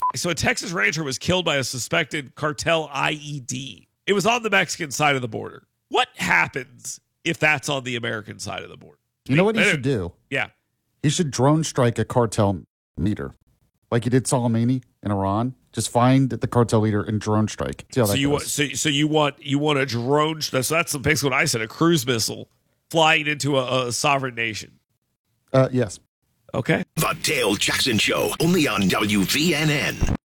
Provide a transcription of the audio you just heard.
So a Texas rancher was killed by a suspected cartel IED. It was on the Mexican side of the border. What happens if that's on the American side of the border? You know what he should do? Yeah. He should drone strike a cartel leader, like he did Soleimani in Iran. Just find the cartel leader and drone strike. See how that goes. So you want a drone? So that's basically what I said. A cruise missile flying into a sovereign nation. Yes. Okay. The Dale Jackson Show, only on WVNN.